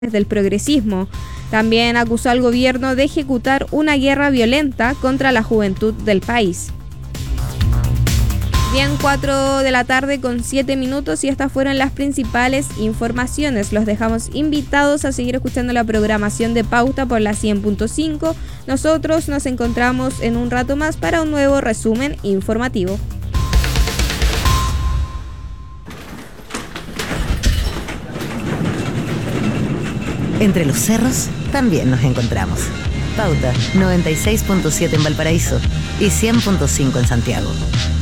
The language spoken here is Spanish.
del progresismo. También acusó al gobierno de ejecutar una guerra violenta contra la juventud del país. Bien, 4 de la tarde con 7 minutos y estas fueron las principales informaciones. Los dejamos invitados a seguir escuchando la programación de Pauta por la 100.5. Nosotros nos encontramos en un rato más para un nuevo resumen informativo. Entre los cerros también nos encontramos. Pauta 96.7 en Valparaíso y 100.5 en Santiago.